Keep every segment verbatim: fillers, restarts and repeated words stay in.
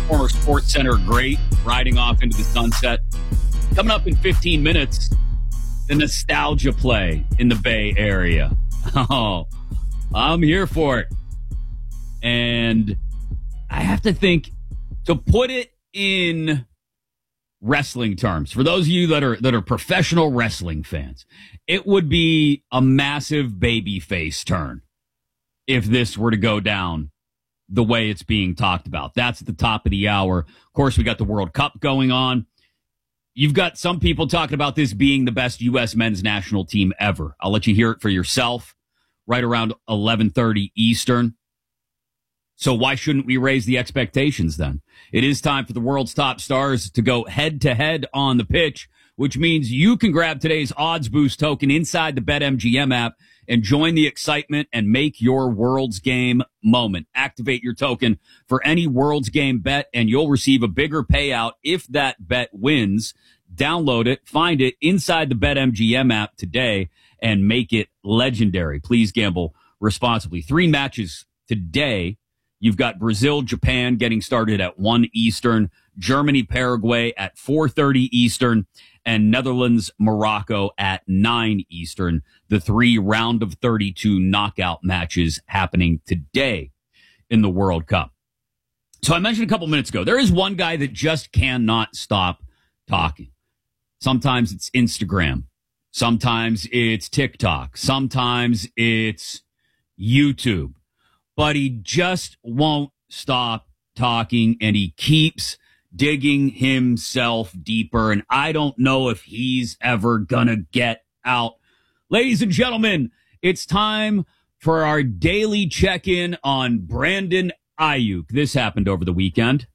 former Sports Center great, riding off into the sunset. Coming up in fifteen minutes, the nostalgia play in the Bay Area. Oh, I'm here for it. And I have to think, to put it in wrestling terms, for those of you that are that are professional wrestling fans, it would be a massive babyface turn if this were to go down the way it's being talked about. That's at the top of the hour. Of course, we got the World Cup going on. You've got some people talking about this being the best U S men's national team ever. I'll let you hear it for yourself right around eleven thirty Eastern. So why shouldn't we raise the expectations then? It is time for the world's top stars to go head-to-head on the pitch, which means you can grab today's Odds Boost token inside the BetMGM app and join the excitement and make your World's Game moment. Activate your token for any World's Game bet, and you'll receive a bigger payout if that bet wins. Download it, find it inside the BetMGM app today, and make it legendary. Please gamble responsibly. Three matches today. You've got Brazil, Japan getting started at one Eastern, Germany, Paraguay at four thirty Eastern, and Netherlands, Morocco at nine Eastern. The three round of thirty-two knockout matches happening today in the World Cup. So I mentioned a couple minutes ago, there is one guy that just cannot stop talking. Sometimes it's Instagram. Sometimes it's TikTok. Sometimes it's YouTube. But he just won't stop talking, and he keeps digging himself deeper, and I don't know if he's ever gonna get out. Ladies and gentlemen, it's time for our daily check-in on Brandon Aiyuk. This happened over the weekend.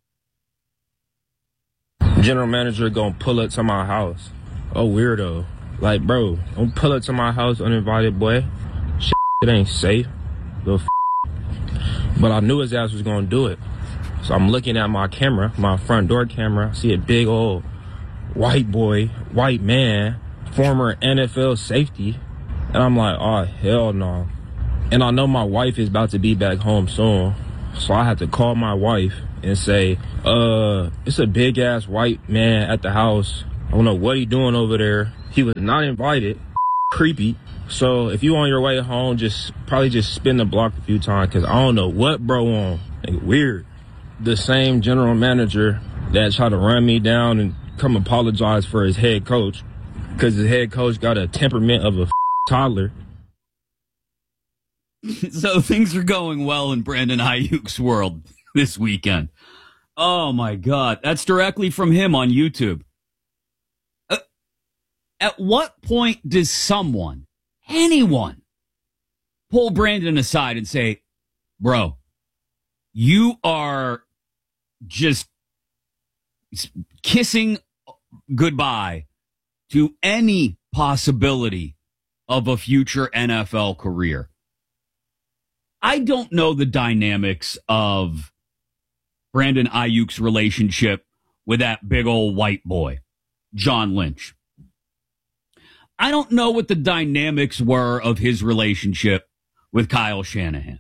General manager gonna pull up to my house. Oh, weirdo. Like, bro, don't pull up to my house uninvited, boy. Shit, it ain't safe. Little f- But I knew his ass was going to do it. So I'm looking at my camera, my front door camera. I see a big old white boy, white man, former N F L safety. And I'm like, oh, hell no. And I know my wife is about to be back home soon. So I had to call my wife and say, uh, it's a big ass white man at the house. I don't know what he doing over there. He was not invited. Creepy. So if you on your way home, just probably just spin the block a few times, because I don't know what bro on. Like, weird. The same general manager that tried to run me down and come apologize for his head coach, because his head coach got a temperament of a toddler. So things are going well in Brandon Aiyuk's world this weekend. Oh my God. That's directly from him on YouTube. Uh, at what point does someone, anyone, pull Brandon aside and say, bro, you are just kissing goodbye to any possibility of a future N F L career? I don't know the dynamics of Brandon Aiyuk's relationship with that big old white boy, John Lynch. I don't know what the dynamics were of his relationship with Kyle Shanahan.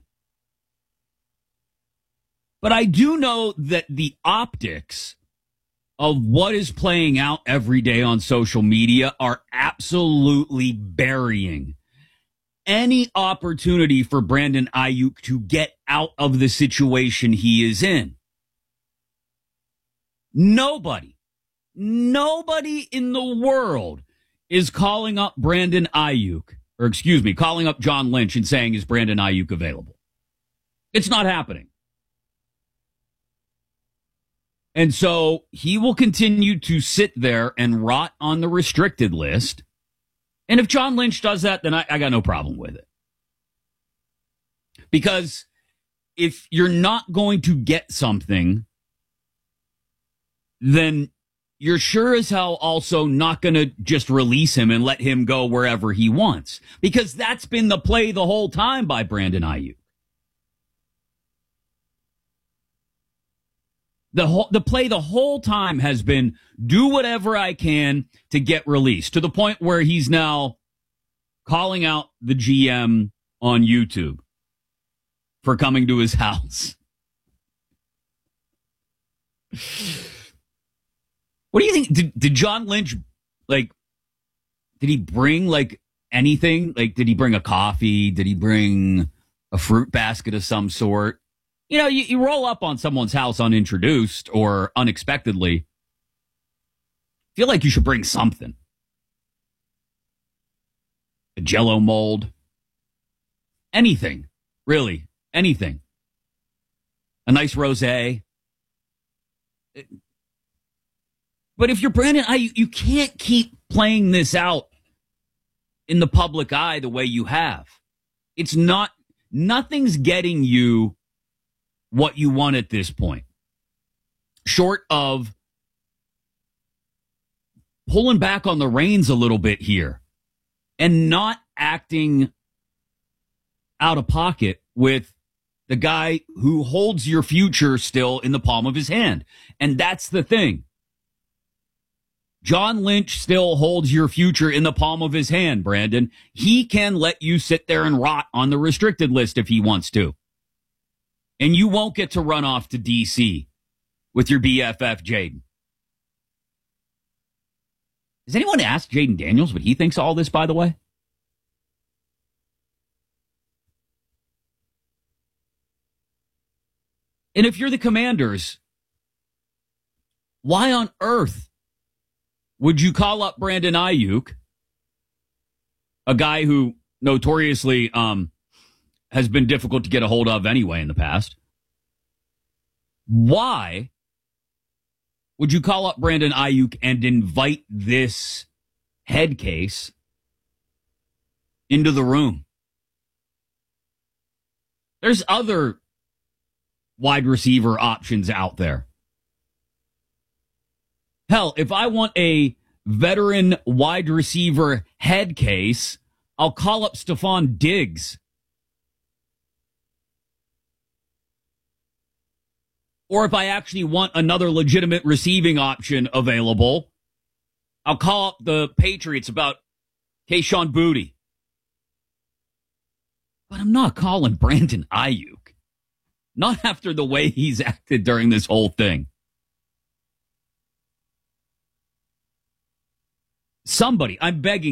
But I do know that the optics of what is playing out every day on social media are absolutely burying any opportunity for Brandon Aiyuk to get out of the situation he is in. Nobody, nobody in the world is calling up Brandon Aiyuk, or excuse me, calling up John Lynch and saying, is Brandon Aiyuk available? It's not happening. And so he will continue to sit there and rot on the restricted list. And if John Lynch does that, then I, I got no problem with it. Because if you're not going to get something, then you're sure as hell also not going to just release him and let him go wherever he wants. Because that's been the play the whole time by Brandon Aiyuk. The whole, the play the whole time has been do whatever I can to get released, to the point where he's now calling out the G M on YouTube for coming to his house. What do you think? Did, did John Lynch, like, did he bring, like, anything? Like, did he bring a coffee? Did he bring a fruit basket of some sort? You know, you, you roll up on someone's house unintroduced or unexpectedly. Feel like you should bring something. A Jell-O mold. Anything. Really. Anything. A nice rosé. But if you're Brandon Aiyuk, you can't keep playing this out in the public eye the way you have. It's not, nothing's getting you what you want at this point. Short of pulling back on the reins a little bit here and not acting out of pocket with the guy who holds your future still in the palm of his hand. And that's the thing. John Lynch still holds your future in the palm of his hand, Brandon. He can let you sit there and rot on the restricted list if he wants to. And you won't get to run off to D C with your B F F, Jaden. Has anyone asked Jaden Daniels what he thinks of all this, by the way? And if you're the Commanders, why on earth would you call up Brandon Aiyuk, a guy who notoriously um, has been difficult to get a hold of anyway in the past? Why would you call up Brandon Aiyuk and invite this head case into the room? There's other wide receiver options out there. Hell, if I want a veteran wide receiver head case, I'll call up Stephon Diggs. Or if I actually want another legitimate receiving option available, I'll call up the Patriots about Kayshon Boutte. But I'm not calling Brandon Aiyuk. Not after the way he's acted during this whole thing. Somebody, I'm begging